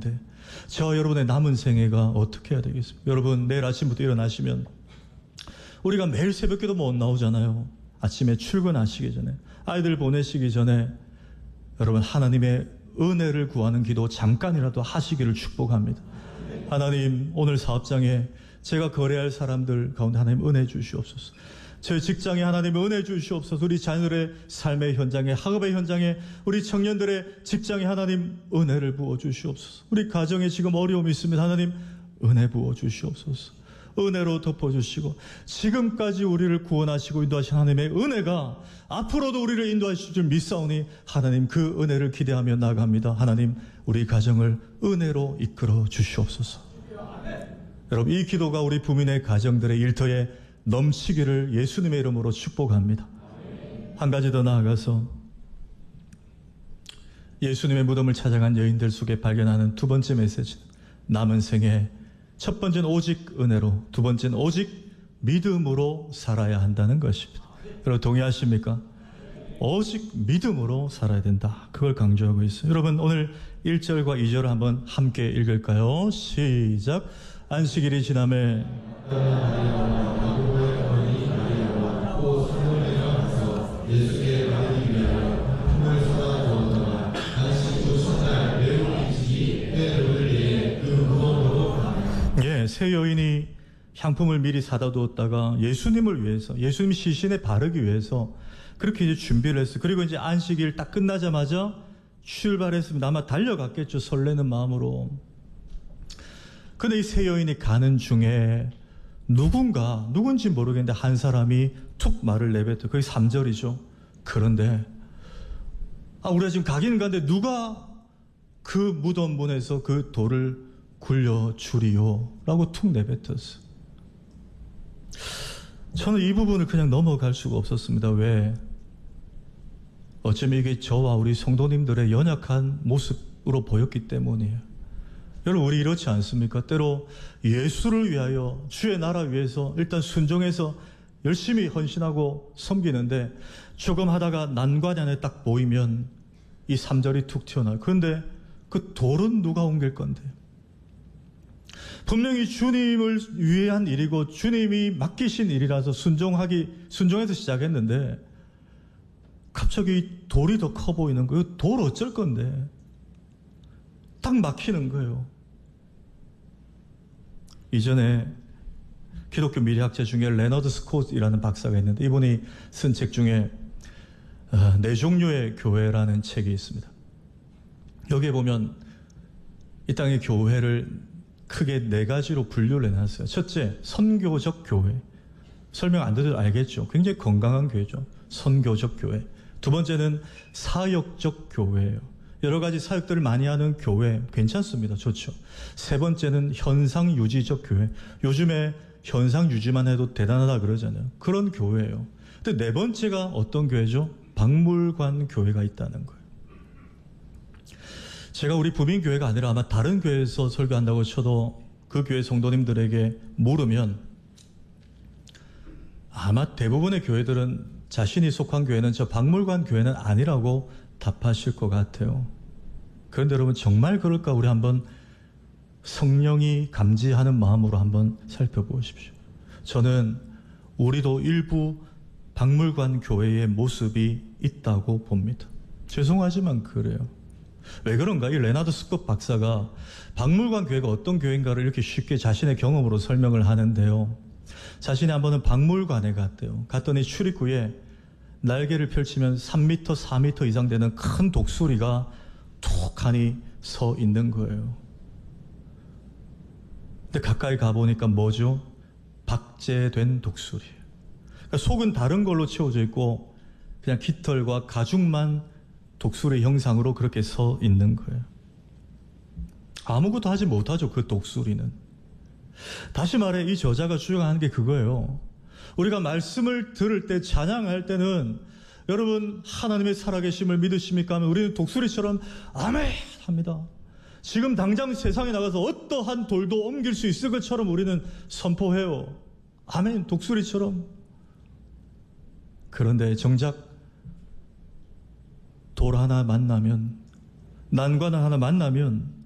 가운데 저와 여러분의 남은 생애가 어떻게 해야 되겠습니까? 여러분, 내일 아침부터 일어나시면 우리가 매일 새벽기도 못 나오잖아요. 아침에 출근하시기 전에, 아이들 보내시기 전에 여러분, 하나님의 은혜를 구하는 기도 잠깐이라도 하시기를 축복합니다. 하나님, 오늘 사업장에 제가 거래할 사람들 가운데 하나님 은혜 주시옵소서. 제 직장에 하나님 은혜 주시옵소서. 우리 자녀들의 삶의 현장에, 학업의 현장에, 우리 청년들의 직장에 하나님 은혜를 부어 주시옵소서. 우리 가정에 지금 어려움이 있으면 하나님 은혜 부어 주시옵소서. 은혜로 덮어주시고 지금까지 우리를 구원하시고 인도하신 하나님의 은혜가 앞으로도 우리를 인도하실 줄 믿사오니 하나님 그 은혜를 기대하며 나아갑니다. 하나님, 우리 가정을 은혜로 이끌어 주시옵소서. 여러분, 이 기도가 우리 부민의 가정들의 일터에 넘치기를 예수님의 이름으로 축복합니다. 한 가지 더 나아가서 예수님의 무덤을 찾아간 여인들 속에 발견하는 두 번째 메시지는 남은 생에 첫 번째는 오직 은혜로, 두 번째는 오직 믿음으로 살아야 한다는 것입니다. 여러분, 동의하십니까? 오직 믿음으로 살아야 된다. 그걸 강조하고 있어요. 여러분, 오늘 1절과 2절을 한번 함께 읽을까요? 시작. 안식일이 지나매 세 여인이 향품을 미리 사다 두었다가 예수님을 위해서, 예수님 시신에 바르기 위해서 그렇게 이제 준비를 했어요. 그리고 이제 안식일 딱 끝나자마자 출발했습니다. 아마 달려갔겠죠. 설레는 마음으로. 근데 이 세 여인이 가는 중에 누군지 모르겠는데 한 사람이 툭 말을 내뱉어요. 그게 3절이죠. 그런데 우리가 지금 가기는 가는데 누가 그 무덤 문에서 그 돌을 굴려주리요 라고 툭 내뱉었어요. 저는 이 부분을 그냥 넘어갈 수가 없었습니다. 왜? 어쩌면 이게 저와 우리 성도님들의 연약한 모습으로 보였기 때문이에요. 여러분, 우리 이렇지 않습니까? 때로 예수를 위하여, 주의 나라 위해서 일단 순종해서 열심히 헌신하고 섬기는데 조금 하다가 난관 안에 딱 보이면 이 3절이 툭 튀어나와요. 그런데 그 돌은 누가 옮길 건데? 분명히 주님을 위한 일이고 주님이 맡기신 일이라서 순종해서 시작했는데 갑자기 돌이 더 커 보이는 거예요. 돌 어쩔 건데? 딱 막히는 거예요. 이전에 기독교 미래학자 중에 레너드 스콧이라는 박사가 있는데 이분이 쓴 책 중에 네 종류의 교회라는 책이 있습니다. 여기에 보면 이 땅의 교회를 크게 네 가지로 분류를 해놨어요. 첫째, 선교적 교회. 설명 안 드려도 알겠죠. 굉장히 건강한 교회죠. 선교적 교회. 두 번째는 사역적 교회예요. 여러 가지 사역들을 많이 하는 교회 괜찮습니다. 좋죠. 세 번째는 현상 유지적 교회. 요즘에 현상 유지만 해도 대단하다 그러잖아요. 그런 교회예요. 근데 네 번째가 어떤 교회죠? 박물관 교회가 있다는 거예요. 제가 우리 부민교회가 아니라 아마 다른 교회에서 설교한다고 쳐도 그 교회 성도님들에게 물으면 아마 대부분의 교회들은 자신이 속한 교회는 저 박물관 교회는 아니라고 답하실 것 같아요. 그런데 여러분, 정말 그럴까? 우리 한번 성령이 감지하는 마음으로 한번 살펴보십시오. 저는 우리도 일부 박물관 교회의 모습이 있다고 봅니다. 죄송하지만 그래요. 왜 그런가? 이 레나드 스콧 박사가 박물관 교회가 어떤 교회인가를 이렇게 쉽게 자신의 경험으로 설명을 하는데요. 자신이 한 번은 박물관에 갔대요. 갔더니 출입구에 날개를 펼치면 3m, 4m 이상 되는 큰 독수리가 툭하니 서 있는 거예요. 근데 가까이 가보니까 뭐죠? 박제된 독수리예요. 그러니까 속은 다른 걸로 채워져 있고 그냥 깃털과 가죽만 독수리 형상으로 그렇게 서 있는 거예요. 아무것도 하지 못하죠, 그 독수리는. 다시 말해, 이 저자가 주장하는 게 그거예요. 우리가 말씀을 들을 때, 찬양할 때는 여러분 하나님의 살아계심을 믿으십니까 하면 우리는 독수리처럼 아멘 합니다. 지금 당장 세상에 나가서 어떠한 돌도 옮길 수 있을 것처럼 우리는 선포해요. 아멘, 독수리처럼. 그런데 정작 돌 하나 만나면, 난관 하나 만나면